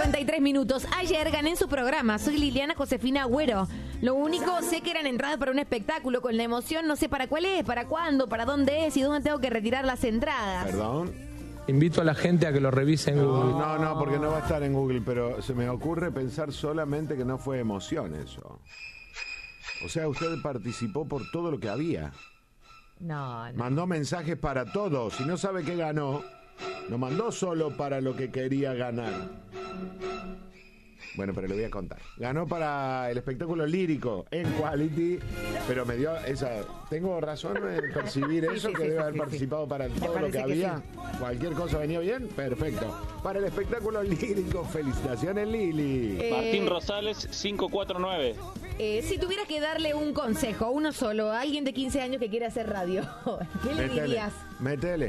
8:53. Ayer gané en su programa. Soy Liliana Josefina Agüero. Lo único, sé que eran entradas para un espectáculo. Con la emoción, no sé para cuál es, para cuándo, para dónde es y dónde tengo que retirar las entradas. Perdón. Invito a la gente a que lo revise en Google. No, porque no va a estar en Google, pero se me ocurre pensar solamente que no fue emoción eso. O sea, usted participó por todo lo que había. No. Mandó mensajes para todos. Si no sabe qué ganó, no mandó solo para lo que quería ganar. Bueno, pero le voy a contar. Ganó para el espectáculo lírico en Quality, pero me dio esa... ¿Tengo razón en percibir eso? Que debe haber participado para todo lo que había. Sí. Cualquier cosa venía bien, perfecto. Para el espectáculo lírico, felicitaciones, Lili. Martín Rosales, 549. Si tuvieras que darle un consejo, uno solo, a alguien de 15 años que quiere hacer radio, ¿qué le dirías? Métele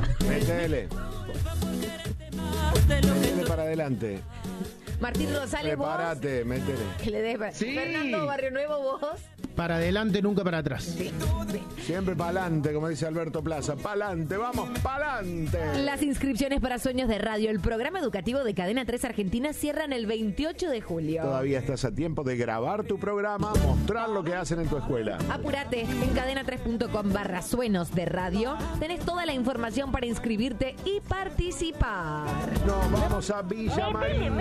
para adelante. Martín Rosales, prepárate, métele. Que le des... Sí. Fernando Barrio Nuevo, vos. Para adelante, nunca para atrás. Sí. Siempre para adelante, como dice Alberto Plaza. Para adelante, vamos para adelante. Las inscripciones para Sueños de Radio, el programa educativo de Cadena 3 Argentina, cierran el 28 de julio. Todavía estás a tiempo de grabar tu programa, mostrar lo que hacen en tu escuela. Apúrate, en cadena3.com/suenos de radio tenés toda la información para inscribirte y participar. Nos vamos a Villa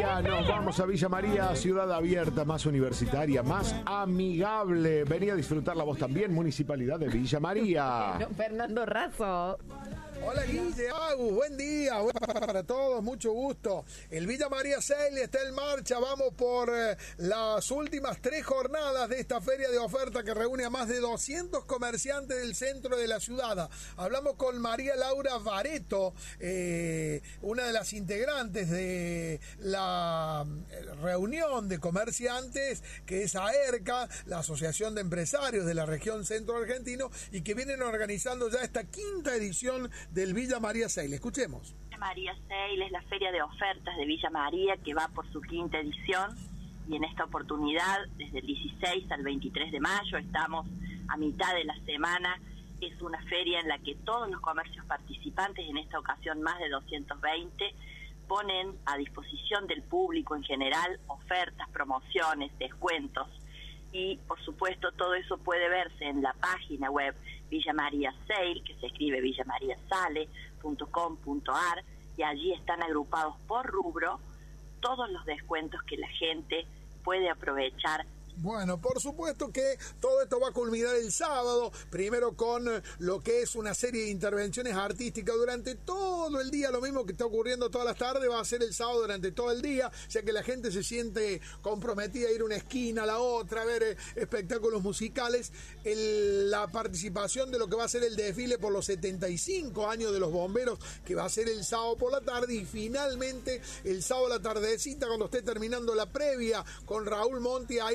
María, ciudad abierta, más universitaria, más amigable. Vení a disfrutarla vos también, Municipalidad de Villa María. Fernando Razo. Hola Guille, Agus, buen día, para todos, mucho gusto. El Villa María Sale está en marcha, vamos por las últimas 3 jornadas de esta feria de oferta que reúne a más de 200 comerciantes del centro de la ciudad. Hablamos con María Laura Bareto, una de las integrantes de la reunión de comerciantes que es AERCA, la Asociación de Empresarios de la Región Centro Argentino, y que vienen organizando ya esta 5ª edición del Villa María Sale. Escuchemos. María Sale es la feria de ofertas de Villa María que va por su 5ª edición y en esta oportunidad desde el 16 al 23 de mayo estamos a mitad de la semana. Es una feria en la que todos los comercios participantes, en esta ocasión más de 220, ponen a disposición del público en general ofertas, promociones, descuentos y por supuesto todo eso puede verse en la página web Villa María Sale, que se escribe villamariasale.com.ar, y allí están agrupados por rubro todos los descuentos que la gente puede aprovechar. Bueno, por supuesto que todo esto va a culminar el sábado, primero con lo que es una serie de intervenciones artísticas durante todo el día, lo mismo que está ocurriendo todas las tardes, va a ser el sábado durante todo el día, ya que la gente se siente comprometida a ir a una esquina a la otra, a ver espectáculos musicales, la participación de lo que va a ser el desfile por los 75 años de los bomberos, que va a ser el sábado por la tarde, y finalmente el sábado a la tardecita, cuando esté terminando la previa con Raúl Monti ahí